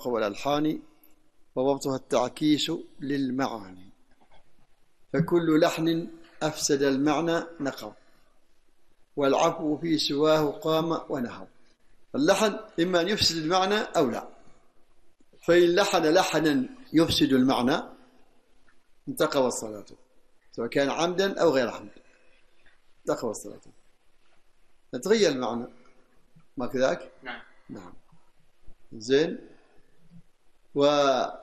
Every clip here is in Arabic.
الوقف والألحان وضبطها التعكيس للمعاني. فكل لحن أفسد المعنى نقض والعفو في سواه قام ونهض. اللحن إما أن يفسد المعنى أو لا، فإن لحن لحنا يفسد المعنى انتقضت صلاته سواء كان عمدا أو غير عمد، انتقضت صلاته، تغير المعنى، ما كذاك؟ نعم. نعم. زين. وبعض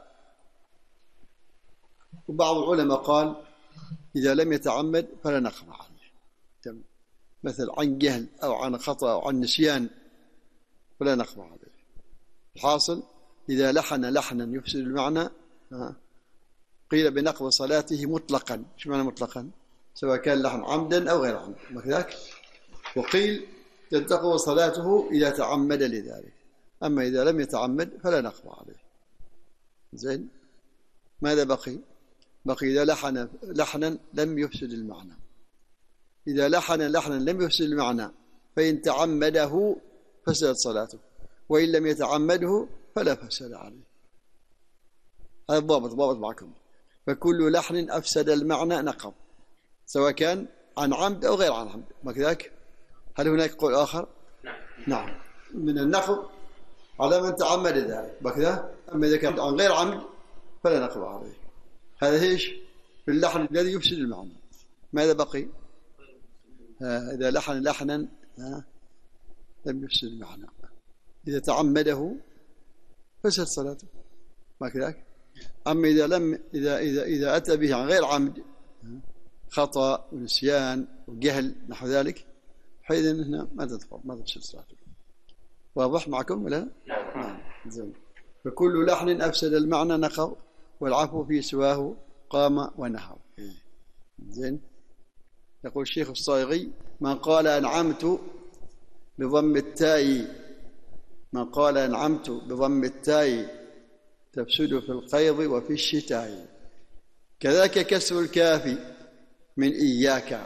العلماء قال إذا لم يتعمد فلا نقض عليه، مثل عن جهل أو عن خطأ أو عن نسيان فلا نقض عليه. الحاصل إذا لحن لحنا يفسد المعنى قيل بنقض صلاته مطلقا. شو معنى مطلقا؟ سواء كان لحن عمدا أو غير عمد، ما كذاك؟ وقيل تنتقض صلاته إذا تعمد لذلك، أما إذا لم يتعمد فلا نقض عليه. زين. ماذا بقي؟ بقي إذا لحن لحنا لم يفسد المعنى. إذا لحن لحنا لم يفسد المعنى فإن تعمده فسدت صلاته، وإن لم يتعمده فلا فسد عليه. هذا ضابط معكم. فكل لحن أفسد المعنى نقض سواء كان عن عمد أو غير عن عمد، ما كذاك؟ هل هناك قول آخر؟ نعم. من النقض على من تعمد ذلك، ما كذا؟ أما إذا كان عن غير عمد فلا نقض عليه. هذا ايش؟ في اللحن الذي يفسد المعنى. ماذا بقي؟ إذا لحن لحنا لم يفسد المعنى، إذا تعمده فسد صلاته، ما كذاك؟ أما إذا لم إذا أتى به عن غير عمد، خطأ ونسيان وجهل نحو ذلك، حينئذ هنا ما تفسد صلاته. واضح معكم ولا؟ نعم. زين. فكل لحن أفسد المعنى نقض والعفو في سواه قام ونهض. زين. يقول الشيخ الصايغي: من قال أنعمت بضم التاء، من قال أنعمت بضم التاء تفسد في القيض وفي الشتاء، كذاك كسر الكاف من إياك،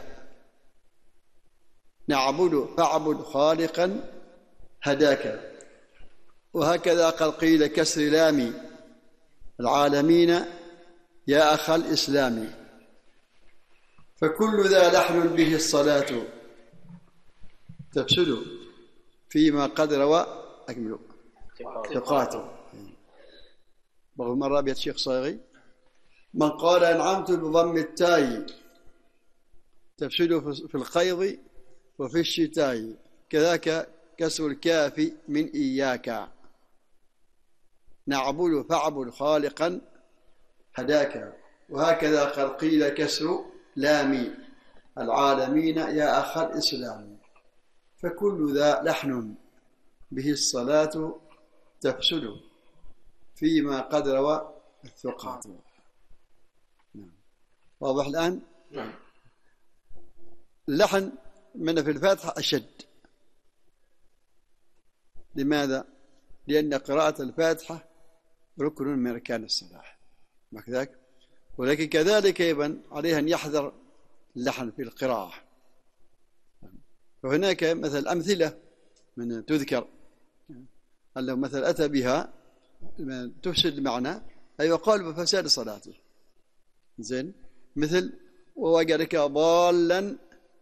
نعبد فاعبد خالقا هداك. وهكذا قد قيل كسر لام العالمين يا أخ الإسلام. فكل ذا لحن به الصلاة تفسد فيما قد روى أكمل ثقاته. بغض مرة بيت الشيخ صايغي: من قال أنعمت بضم التاء تفسد في القيض وفي الشتاء، كذاك كسر الكاف من إياك، نعبد فاعبد خالقا هداك. وهكذا قد قيل كسر لام العالمين يا أخ الإسلام. فكل ذا لحن به الصلاة تفسد فيما قد روى الثقات. واضح الآن؟ اللحن من في الفاتحة أشد. لماذا؟ لأن قراءة الفاتحة ركن من أركان الصلاة، ما كذاك؟ ولكن كذلك أيضا عليه أن يحذر اللحن في القراءة. وهناك مثل أمثلة من تذكر أنه مثل أتى بها تفسد المعنى، أي وقال بفساد صلاته. زين. مثل ووجدك ضالا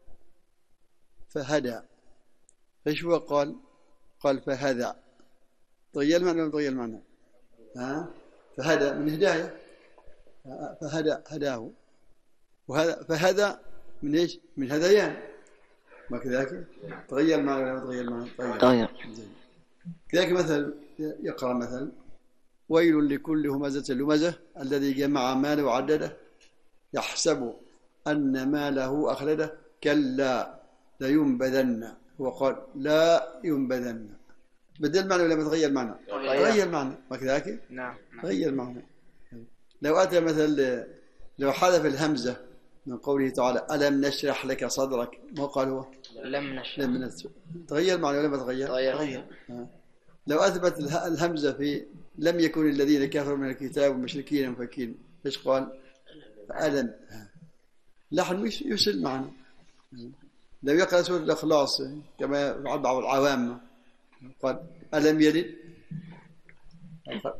فهدى، ايش هو قال؟ قال فهدى. طيب المعنى ولا طيب المعنى؟ فهدى من هداية، فهدى هداه، وهذا فهدى من ايش؟ من هذيان، ما كذاك؟ تغير المعنى ولا تغير المعنى؟ تغير. كذلك مثل يقرأ مثل: ويل لكل همزة لمزة الذي جمع ماله وعدده يحسب أن ماله أخلده كلا لينبذن. هو قال لا ينبذن. بدل معنى ولا بتغير معنى؟ تغير معنى، ما كذاك؟ نعم. تغير معنى. لو أتى مثل لو حذف الهمزة من قوله تعالى ألم نشرح لك صدرك، ما قال هو؟ لم نشرح. تغير معنى ولا ما تغير؟ تغير. لو أثبت الهمزة في لم يكن الذين كفروا من الكتاب والمشركين منفكين، ايش قال؟ ألم. لحن يسل معنى. لو يقرأ سورة الإخلاص كما يفعل بعض العوام قال ألم يلد